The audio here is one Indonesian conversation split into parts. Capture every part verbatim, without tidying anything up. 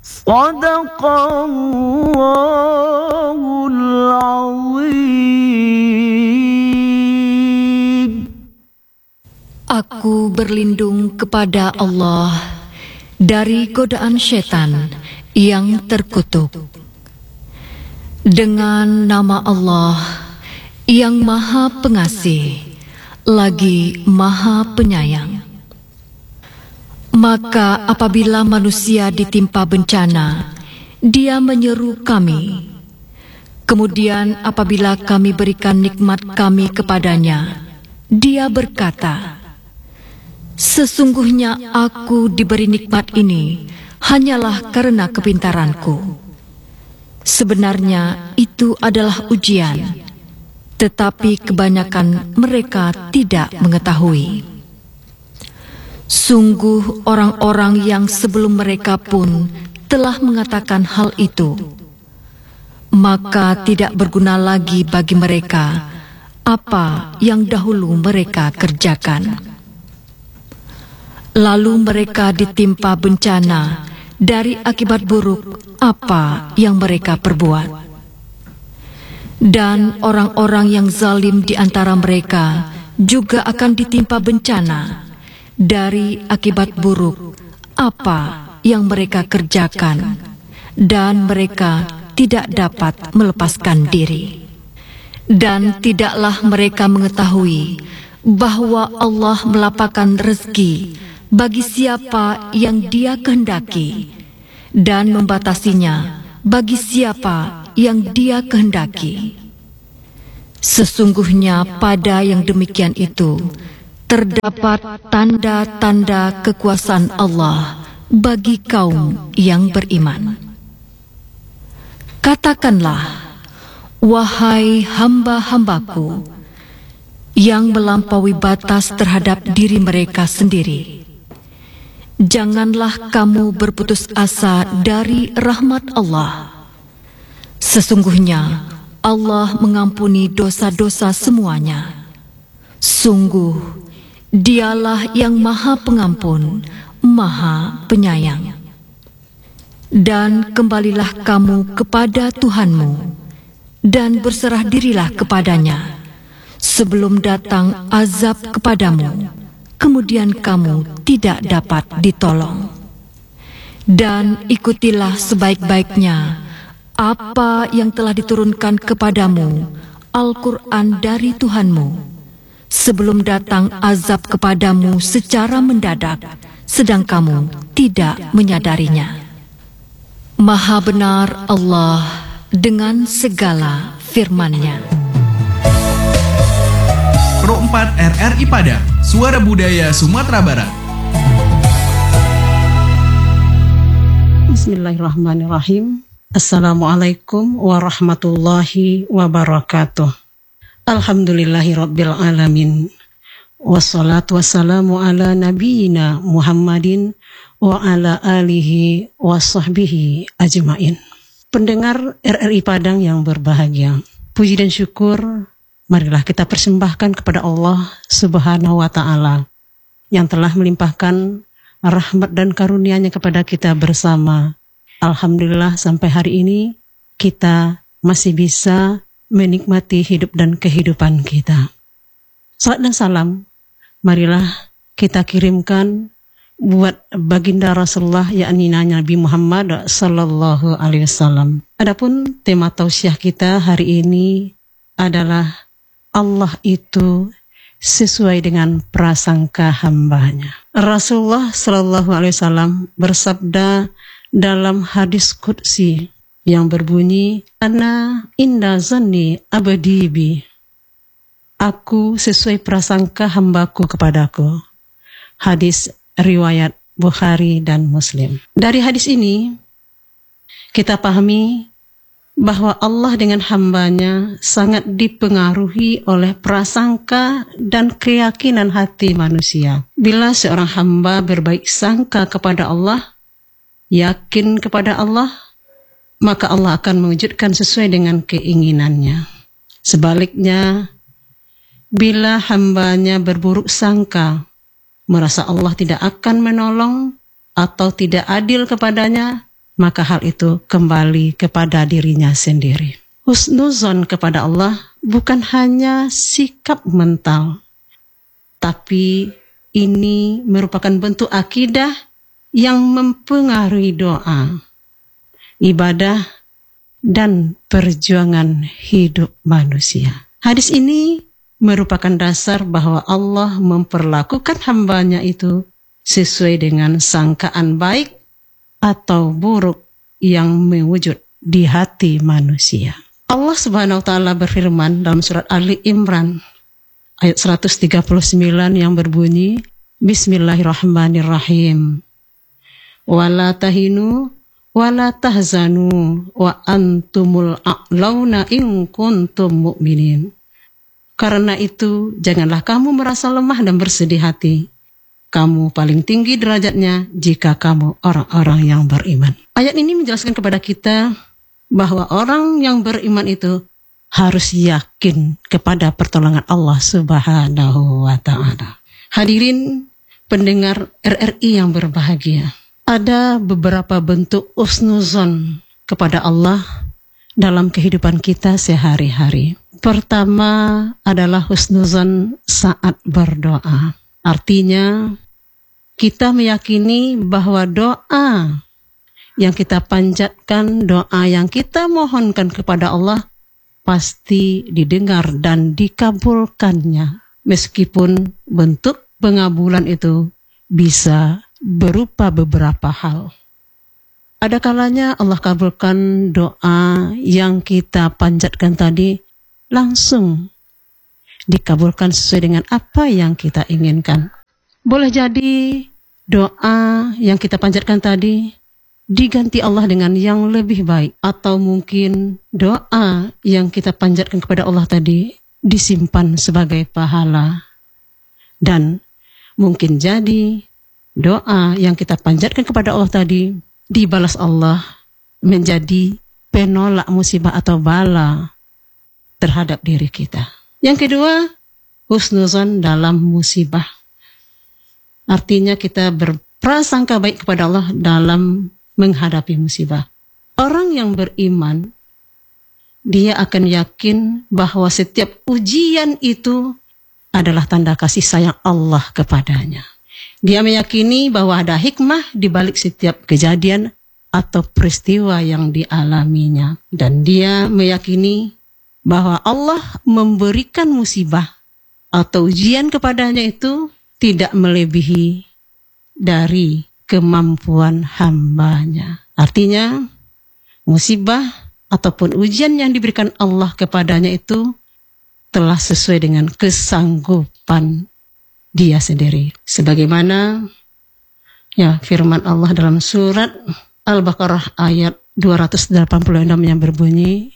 Sadaqallahul Azim. Aku berlindung kepada Allah dari godaan syaitan yang terkutuk. Dengan nama Allah yang Maha Pengasih lagi Maha Penyayang. Maka apabila manusia ditimpa bencana, dia menyeru kami. Kemudian apabila kami berikan nikmat kami kepadanya, dia berkata, sesungguhnya aku diberi nikmat ini hanyalah karena kepintaranku. Sebenarnya itu adalah ujian, tetapi kebanyakan mereka tidak mengetahui. Sungguh orang-orang yang sebelum mereka pun telah mengatakan hal itu, maka tidak berguna lagi bagi mereka apa yang dahulu mereka kerjakan. Lalu mereka ditimpa bencana dari akibat buruk apa yang mereka perbuat. Dan orang-orang yang zalim di antara mereka juga akan ditimpa bencana dari akibat buruk apa yang mereka kerjakan, dan mereka tidak dapat melepaskan diri. Dan tidaklah mereka mengetahui bahwa Allah melapangkan rezeki bagi siapa yang Dia kehendaki, dan membatasinya bagi siapa yang Dia kehendaki. Sesungguhnya pada yang demikian itu terdapat tanda-tanda kekuasaan Allah bagi kaum yang beriman. Katakanlah, wahai hamba-hambaku yang melampaui batas terhadap diri mereka sendiri, janganlah kamu berputus asa dari rahmat Allah. Sesungguhnya Allah mengampuni dosa-dosa semuanya. Sungguh Dialah yang Maha Pengampun, Maha Penyayang. Dan kembalilah kamu kepada Tuhanmu, dan berserah dirilah kepadanya, sebelum datang azab kepadamu, kemudian kamu tidak dapat ditolong. Dan ikutilah sebaik-baiknya apa yang telah diturunkan kepadamu, Al-Quran dari Tuhanmu, sebelum datang azab kepadamu secara mendadak, sedang kamu tidak menyadarinya. Maha benar Allah dengan segala firman-Nya. Pro empat R R I Padang, Suara Budaya Sumatera Barat. Bismillahirrahmanirrahim. Assalamualaikum warahmatullahi wabarakatuh. Alhamdulillahi Rabbil Alamin. Wassalatu wassalamu ala nabiyina Muhammadin wa ala alihi wa sahbihi ajma'in. Pendengar R R I Padang yang berbahagia, puji dan syukur marilah kita persembahkan kepada Allah Subhanahu wa Ta'ala yang telah melimpahkan rahmat dan karunia-Nya kepada kita bersama. Alhamdulillah sampai hari ini kita masih bisa menikmati hidup dan kehidupan kita. Salat dan salam marilah kita kirimkan buat baginda Rasulullah, yakni Nabi Muhammad sallallahu alaihi wasallam. Adapun tema tausiah kita hari ini adalah Allah itu sesuai dengan prasangka hambanya. Rasulullah sallallahu alaihi wasallam bersabda dalam hadis qudsi yang berbunyi, Ana inda zanni abdi bi. Aku sesuai prasangka hambaku kepadaku. Hadis riwayat Bukhari dan Muslim. Dari hadis ini kita pahami bahwa Allah dengan hambanya sangat dipengaruhi oleh prasangka dan keyakinan hati manusia. Bila seorang hamba berbaik sangka kepada Allah, yakin kepada Allah, maka Allah akan mewujudkan sesuai dengan keinginannya. Sebaliknya, bila hambanya berburuk sangka, merasa Allah tidak akan menolong atau tidak adil kepadanya, maka hal itu kembali kepada dirinya sendiri. Husnuzon kepada Allah bukan hanya sikap mental, tapi ini merupakan bentuk akidah yang mempengaruhi doa, ibadah, dan perjuangan hidup manusia. Hadis ini merupakan dasar bahwa Allah memperlakukan hambanya itu sesuai dengan sangkaan baik atau buruk yang mewujud di hati manusia. Allah Subhanahu wa taala berfirman dalam surat Ali Imran ayat seratus tiga puluh sembilan yang berbunyi, Bismillahirrahmanirrahim. Wala tahinu wala tahzanu wa antumul a'launa in kuntum mu'minin. Karena itu janganlah kamu merasa lemah dan bersedih hati. Kamu paling tinggi derajatnya jika kamu orang-orang yang beriman. Ayat ini menjelaskan kepada kita bahwa orang yang beriman itu harus yakin kepada pertolongan Allah Subhanahu wa ta'ala. Hadirin pendengar R R I yang berbahagia, ada beberapa bentuk husnuzon kepada Allah dalam kehidupan kita sehari-hari. Pertama adalah husnuzon saat berdoa. Artinya kita meyakini bahwa doa yang kita panjatkan, doa yang kita mohonkan kepada Allah pasti didengar dan dikabulkannya. Meskipun bentuk pengabulan itu bisa berupa beberapa hal. Ada kalanya Allah kabulkan doa yang kita panjatkan tadi langsung dikabulkan sesuai dengan apa yang kita inginkan. Boleh jadi doa yang kita panjatkan tadi diganti Allah dengan yang lebih baik, atau mungkin doa yang kita panjatkan kepada Allah tadi disimpan sebagai pahala, dan mungkin jadi doa yang kita panjatkan kepada Allah tadi dibalas Allah menjadi penolak musibah atau bala terhadap diri kita. Yang kedua, husnuzon dalam musibah. Artinya kita berprasangka baik kepada Allah dalam menghadapi musibah. Orang yang beriman, dia akan yakin bahwa setiap ujian itu adalah tanda kasih sayang Allah kepadanya. Dia meyakini bahwa ada hikmah di balik setiap kejadian atau peristiwa yang dialaminya. Dan dia meyakini bahwa Allah memberikan musibah atau ujian kepadanya itu tidak melebihi dari kemampuan hambanya. Artinya, musibah ataupun ujian yang diberikan Allah kepadanya itu telah sesuai dengan kesanggupan dia sendiri. Sebagaimana ya firman Allah dalam surat Al-Baqarah ayat dua ratus delapan puluh enam yang berbunyi,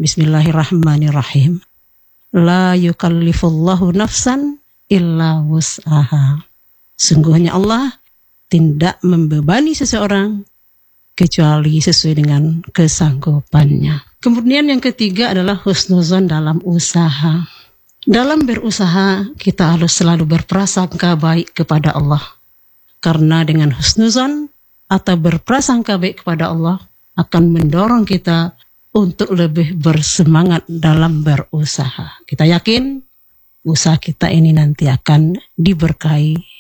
Bismillahirrahmanirrahim. La yukallifullahu nafsan illa wus'aha. Sungguhnya Allah tidak membebani seseorang kecuali sesuai dengan kesanggupannya. Kemudian yang ketiga adalah husnuzon dalam usaha. Dalam berusaha kita harus selalu berprasangka baik kepada Allah. Karena dengan husnuzon atau berprasangka baik kepada Allah akan mendorong kita untuk lebih bersemangat dalam berusaha. Kita yakin usaha kita ini nanti akan diberkahi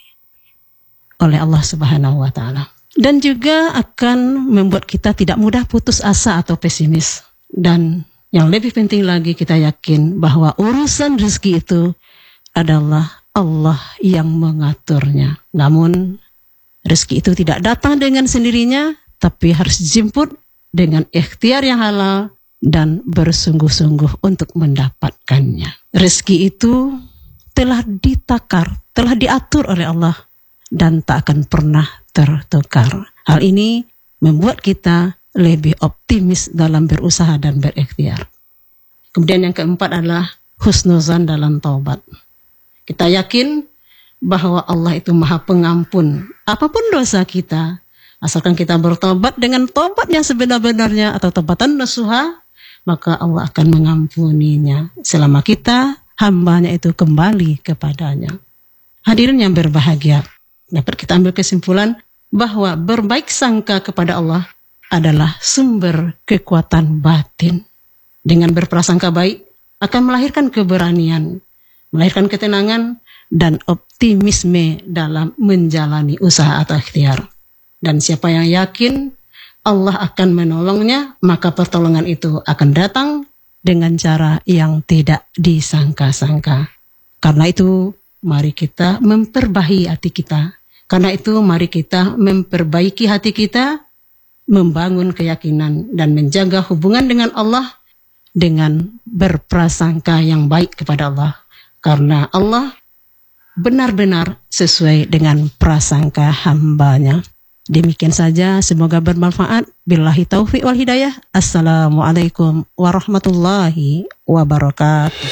oleh Allah Subhanahu wa taala. Dan juga akan membuat kita tidak mudah putus asa atau pesimis. Dan yang lebih penting lagi, kita yakin bahwa urusan rezeki itu adalah Allah yang mengaturnya. Namun rezeki itu tidak datang dengan sendirinya, tapi harus dijemput dengan ikhtiar yang halal dan bersungguh-sungguh untuk mendapatkannya. Rezeki itu telah ditakar, telah diatur oleh Allah dan tak akan pernah tertukar. Hal ini membuat kita lebih optimis dalam berusaha dan berikhtiar. Kemudian yang keempat adalah husnuzan dalam taubat. Kita yakin bahwa Allah itu Maha Pengampun apapun dosa kita, asalkan kita bertobat dengan tobat yang sebenar-benarnya atau tobatan nasuha, maka Allah akan mengampuninya selama kita hambanya itu kembali kepadanya. Hadirin yang berbahagia, dapat kita ambil kesimpulan bahwa berbaik sangka kepada Allah adalah sumber kekuatan batin. Dengan berprasangka baik akan melahirkan keberanian, melahirkan ketenangan dan optimisme dalam menjalani usaha atau ikhtiar. Dan siapa yang yakin Allah akan menolongnya, maka pertolongan itu akan datang dengan cara yang tidak disangka-sangka. Karena itu, mari kita memperbaiki hati kita. Karena itu, mari kita memperbaiki hati kita, membangun keyakinan dan menjaga hubungan dengan Allah dengan berprasangka yang baik kepada Allah. Karena Allah benar-benar sesuai dengan prasangka hambanya. Demikian saja, semoga bermanfaat. Billahi taufiq wal hidayah. Assalamualaikum warahmatullahi wabarakatuh.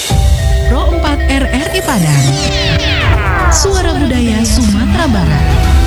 Pro empat R R I Padang, Suara Budaya Sumatera Barat.